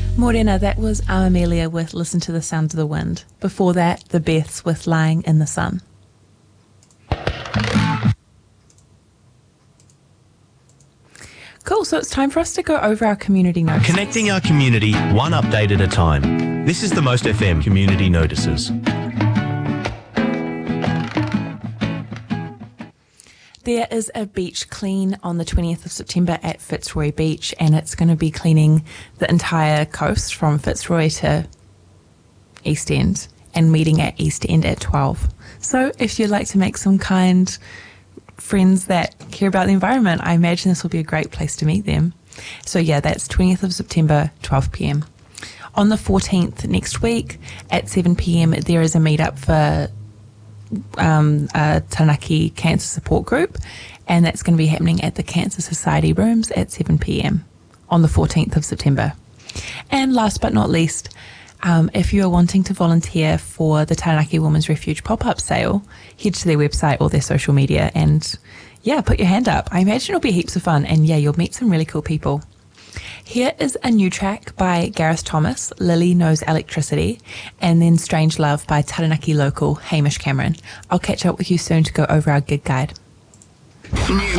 Morena, that was Amelia with Listen to the Sound of the Wind. Before that, The Beths with Lying in the Sun. Cool, so it's time for us to go over our community notices. Connecting our community one update at a time. This is the Most FM Community Notices. There is a beach clean on the 20th of September at Fitzroy Beach, and it's going to be cleaning the entire coast from Fitzroy to East End and meeting at East End at 12. So if you'd like to make some kind friends that care about the environment, I imagine this will be a great place to meet them. So yeah, that's 20th of September, 12 p.m. On the 14th next week at 7 p.m, there is a meetup for a Taranaki Cancer Support Group, and that's going to be happening at the Cancer Society Rooms at 7 p.m. on the 14th of September. And last but not least, if you are wanting to volunteer for the Taranaki Women's Refuge pop-up sale, head to their website or their social media and put your hand up. I imagine it'll be heaps of fun, and you'll meet some really cool people. Here is a new track by Gareth Thomas, Lily Knows Electricity, and then Strange Love by Taranaki local Hamish Cameron. I'll catch up with you soon to go over our gig guide.